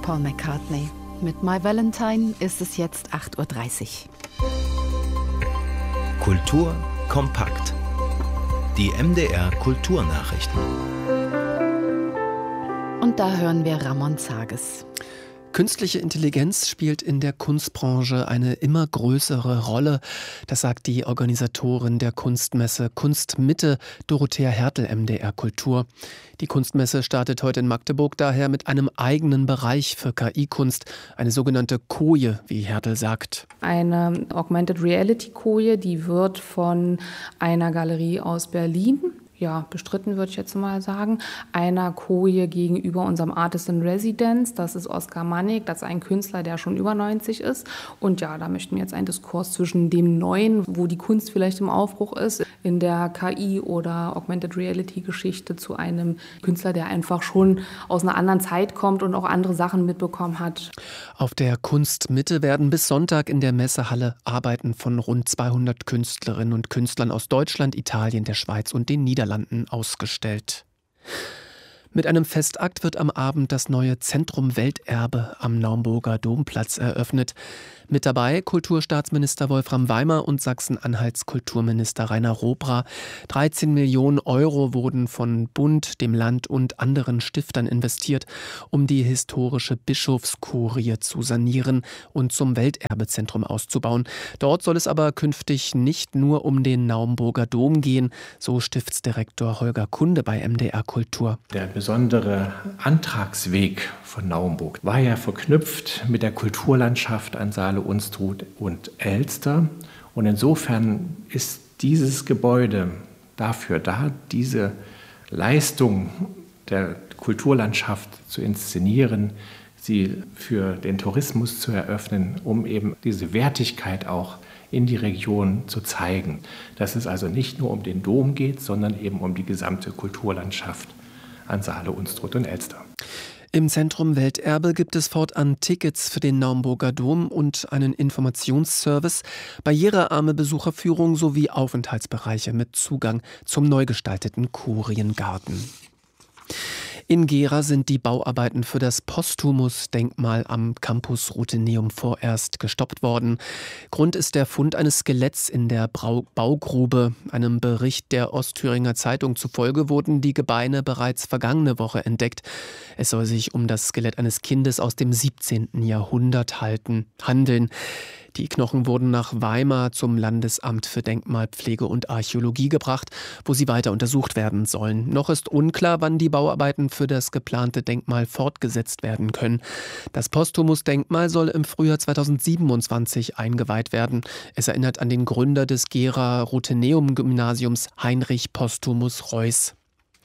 Paul McCartney. Mit My Valentine ist es jetzt 8:30 Uhr. Kultur kompakt. Die MDR Kulturnachrichten. Und da hören wir Ramon Zages. Künstliche Intelligenz spielt in der Kunstbranche eine immer größere Rolle. Das sagt die Organisatorin der Kunstmesse Kunstmitte, Dorothea Hertel, MDR Kultur. Die Kunstmesse startet heute in Magdeburg daher mit einem eigenen Bereich für KI-Kunst, eine sogenannte Koje, wie Hertel sagt. Eine Augmented Reality Koje, die wird von einer Galerie aus Berlin bestritten, würde ich jetzt mal sagen, einer Koje gegenüber unserem Artist in Residence. Das ist Oskar Mannig, das ist ein Künstler, der schon über 90 ist. Und ja, da möchten wir jetzt einen Diskurs zwischen dem Neuen, wo die Kunst vielleicht im Aufbruch ist, in der KI- oder Augmented Reality-Geschichte zu einem Künstler, der einfach schon aus einer anderen Zeit kommt und auch andere Sachen mitbekommen hat. Auf der Kunstmitte werden bis Sonntag in der Messehalle Arbeiten von rund 200 Künstlerinnen und Künstlern aus Deutschland, Italien, der Schweiz und den Niederlanden ausgestellt. Mit einem Festakt wird am Abend das neue Zentrum Welterbe am Naumburger Domplatz eröffnet. Mit dabei Kulturstaatsminister Wolfram Weimer und Sachsen-Anhalts Kulturminister Rainer Robra. 13 Millionen Euro wurden von Bund, dem Land und anderen Stiftern investiert, um die historische Bischofskurie zu sanieren und zum Welterbezentrum auszubauen. Dort soll es aber künftig nicht nur um den Naumburger Dom gehen, so Stiftsdirektor Holger Kunde bei MDR Kultur. Der besondere Antragsweg von Naumburg war ja verknüpft mit der Kulturlandschaft an Saale, Unstrut und Elster. Und insofern ist dieses Gebäude dafür da, diese Leistung der Kulturlandschaft zu inszenieren, sie für den Tourismus zu eröffnen, um eben diese Wertigkeit auch in die Region zu zeigen. Dass es also nicht nur um den Dom geht, sondern eben um die gesamte Kulturlandschaft an Saale, Unstrut und Elster. Im Zentrum Welterbe gibt es fortan Tickets für den Naumburger Dom und einen Informationsservice, barrierearme Besucherführung sowie Aufenthaltsbereiche mit Zugang zum neu gestalteten Kuriengarten. In Gera sind die Bauarbeiten für das Posthumus-Denkmal am Campus Rutheneum vorerst gestoppt worden. Grund ist der Fund eines Skeletts in der Baugrube. Einem Bericht der Ostthüringer Zeitung zufolge wurden die Gebeine bereits vergangene Woche entdeckt. Es soll sich um das Skelett eines Kindes aus dem 17. Jahrhundert handeln. Die Knochen wurden nach Weimar zum Landesamt für Denkmalpflege und Archäologie gebracht, wo sie weiter untersucht werden sollen. Noch ist unklar, wann die Bauarbeiten für das geplante Denkmal fortgesetzt werden können. Das Posthumus-Denkmal soll im Frühjahr 2027 eingeweiht werden. Es erinnert an den Gründer des Gera-Rutheneum-Gymnasiums, Heinrich Posthumus Reuß.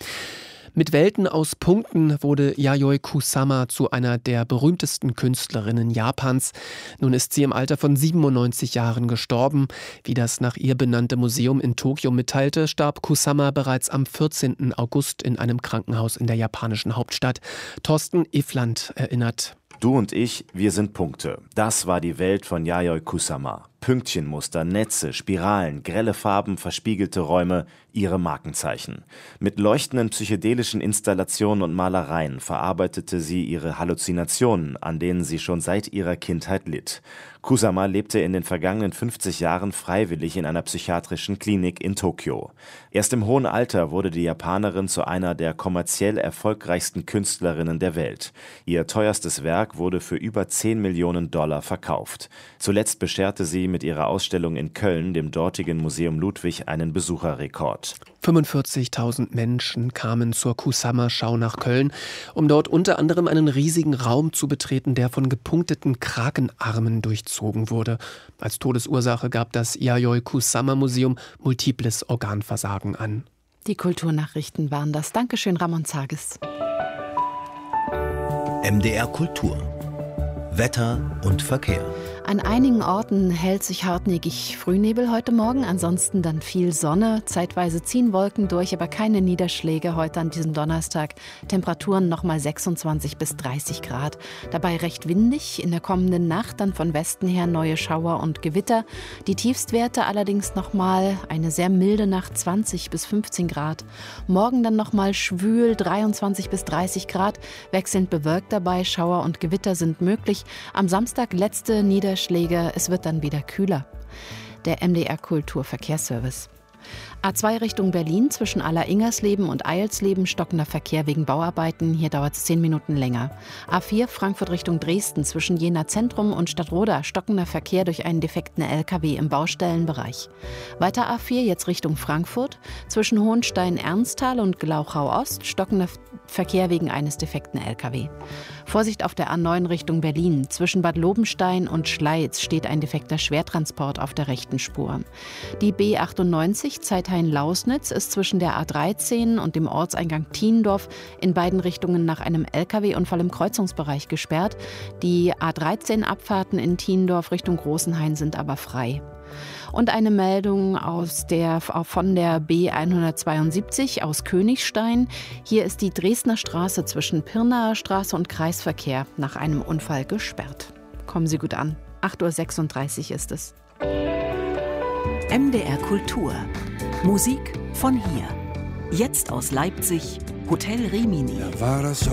Mit Welten aus Punkten wurde Yayoi Kusama zu einer der berühmtesten Künstlerinnen Japans. Nun ist sie im Alter von 97 Jahren gestorben. Wie das nach ihr benannte Museum in Tokio mitteilte, starb Kusama bereits am 14. August in einem Krankenhaus in der japanischen Hauptstadt. Thorsten Ifland erinnert. Du und ich, wir sind Punkte. Das war die Welt von Yayoi Kusama. Pünktchenmuster, Netze, Spiralen, grelle Farben, verspiegelte Räume, ihre Markenzeichen. Mit leuchtenden psychedelischen Installationen und Malereien verarbeitete sie ihre Halluzinationen, an denen sie schon seit ihrer Kindheit litt. Kusama lebte in den vergangenen 50 Jahren freiwillig in einer psychiatrischen Klinik in Tokio. Erst im hohen Alter wurde die Japanerin zu einer der kommerziell erfolgreichsten Künstlerinnen der Welt. Ihr teuerstes Werk wurde für über 10 Millionen Dollar verkauft. Zuletzt bescherte sie mit ihrer Ausstellung in Köln, dem dortigen Museum Ludwig, einen Besucherrekord. 45.000 Menschen kamen zur Kusama-Schau nach Köln, um dort unter anderem einen riesigen Raum zu betreten, der von gepunkteten Krakenarmen durchzogen wurde. Als Todesursache gab das Yayoi Kusama Museum multiples Organversagen an. Die Kulturnachrichten waren das. Dankeschön, Ramon Zages. MDR Kultur. Wetter und Verkehr. An einigen Orten hält sich hartnäckig Frühnebel heute Morgen, ansonsten dann viel Sonne. Zeitweise ziehen Wolken durch, aber keine Niederschläge heute an diesem Donnerstag. Temperaturen nochmal 26 bis 30 Grad. Dabei recht windig, in der kommenden Nacht dann von Westen her neue Schauer und Gewitter. Die Tiefstwerte allerdings nochmal eine sehr milde Nacht, 20 bis 15 Grad. Morgen dann nochmal schwül, 23 bis 30 Grad. Wechselnd bewölkt dabei, Schauer und Gewitter sind möglich. Am Samstag letzte Niederschläge. Es wird dann wieder kühler. Der MDR Kulturverkehrsservice. A2 Richtung Berlin zwischen Aller-Ingersleben und Eilsleben stockender Verkehr wegen Bauarbeiten. Hier dauert es 10 Minuten länger. A4 Frankfurt Richtung Dresden zwischen Jena Zentrum und Stadtroda stockender Verkehr durch einen defekten LKW im Baustellenbereich. Weiter A4 jetzt Richtung Frankfurt zwischen Hohenstein-Ernsthal und Glauchau-Ost stockender Verkehr wegen eines defekten LKW. Vorsicht auf der A9 Richtung Berlin. Zwischen Bad Lobenstein und Schleiz steht ein defekter Schwertransport auf der rechten Spur. Die B98 Zeithain-Lausnitz ist zwischen der A13 und dem Ortseingang Thiendorf in beiden Richtungen nach einem LKW-Unfall im Kreuzungsbereich gesperrt. Die A13-Abfahrten in Thiendorf Richtung Großenhain sind aber frei. Und eine Meldung von der B172 aus Königstein. Hier ist die Dresdner Straße zwischen Pirnaer Straße und Kreisverkehr nach einem Unfall gesperrt. Kommen Sie gut an. 8:36 Uhr ist es. MDR Kultur. Musik von hier. Jetzt aus Leipzig, Hotel Rimini.